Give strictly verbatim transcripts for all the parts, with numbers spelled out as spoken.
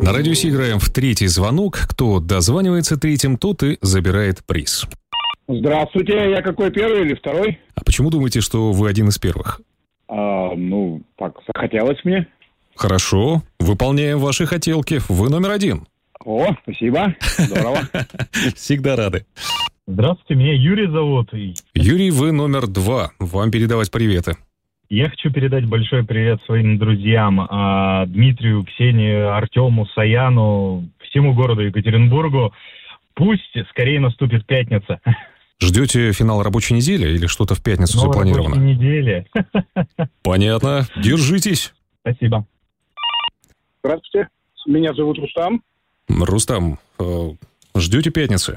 На радио Си играем в третий звонок. Кто дозванивается третьим, тот и забирает приз. Здравствуйте, я какой, первый или второй? А почему думаете, что вы один из первых? А, ну, так захотелось мне. Хорошо, выполняем ваши хотелки. Вы номер один. О, спасибо, здорово. Всегда рады. Здравствуйте, меня Юрий зовут. Юрий, вы номер два. Вам передавать приветы. Я хочу передать большой привет своим друзьям а, Дмитрию, Ксении, Артему, Саяну, всему городу Екатеринбургу. Пусть скорее наступит пятница. Ждете финал рабочей недели или что-то в пятницу Но запланировано? рабочей недели. Понятно. Держитесь. Спасибо. Здравствуйте, меня зовут Рустам. Рустам, э, ждете пятницы?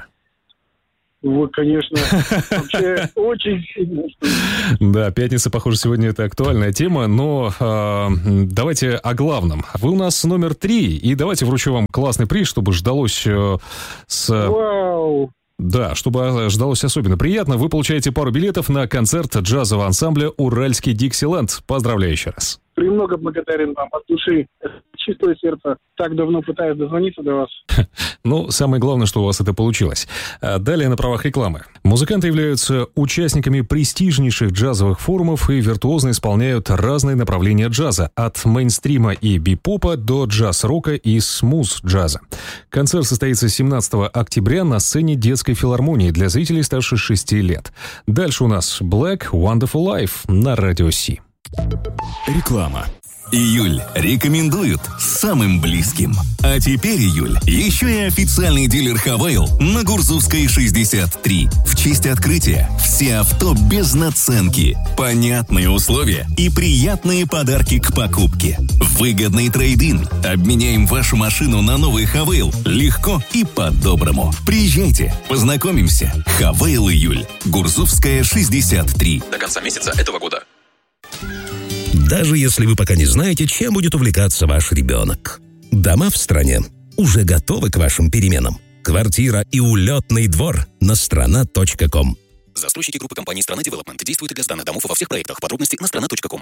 Вы, конечно, вообще очень сильно. Да, пятница, похоже, сегодня это актуальная тема, но э, давайте о главном. Вы у нас номер три, и давайте вручу вам классный приз, чтобы ждалось э, с... Вау! Да, чтобы ждалось особенно приятно. Вы получаете пару билетов на концерт джазового ансамбля «Уральский Диксиленд». Поздравляю еще раз. Премного благодарен вам от души. Чистое сердце. Так давно пытаюсь дозвониться до вас. Ну, самое главное, что у вас это получилось. А далее на правах рекламы. Музыканты являются участниками престижнейших джазовых форумов и виртуозно исполняют разные направления джаза. От мейнстрима и бипопа до джаз-рока и смуз-джаза. Концерт состоится семнадцатого октября на сцене детской филармонии для зрителей старше шести лет. Дальше у нас Black Wonderful Life на радио Си. Реклама. Июль рекомендуют самым близким. А теперь июль еще и официальный дилер Хавейл на Гурзувской шестьдесят три. В честь открытия все авто без наценки, понятные условия и приятные подарки к покупке. Выгодный трейд-ин. Обменяем вашу машину на новый Хавейл легко и по-доброму. Приезжайте, познакомимся. Хавейл июль. Гурзувская шестьдесят три. До конца месяца этого года. Даже если вы пока не знаете, чем будет увлекаться ваш ребенок. Дома в стране уже готовы к вашим переменам. Квартира и улетный двор на страна точка ком. Застройщики группы компаний «Страна Девелопмент». Действует и для сданных домов во всех проектах. Подробности на страна точка ком.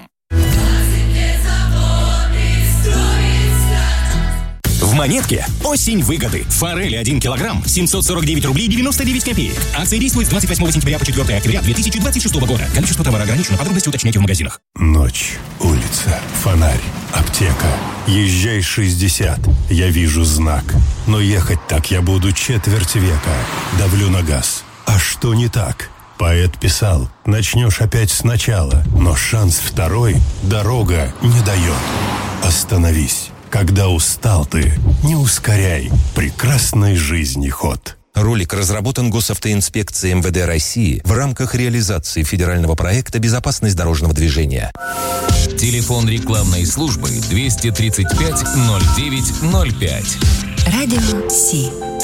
В Монетке осень выгоды. Форель один килограмм семьсот сорок девять рублей девяносто девять копеек. Акция действует с двадцать восьмого сентября по четвёртого октября две тысячи двадцать шестого года. Количество товара ограничено. Подробности уточняйте в магазинах. Ночь, улица, фонарь, аптека. Езжай шестьдесят. Я вижу знак. Но ехать так я буду четверть века. Давлю на газ. А что не так? Поэт писал: начнешь опять сначала, но шанс второй дорога не дает. Остановись. Когда устал ты, не ускоряй прекрасной жизни ход. Ролик разработан Госавтоинспекцией эм вэ дэ России в рамках реализации федерального проекта «Безопасность дорожного движения». Телефон рекламной службы двести тридцать пять ноль девять ноль пять. Радио Си.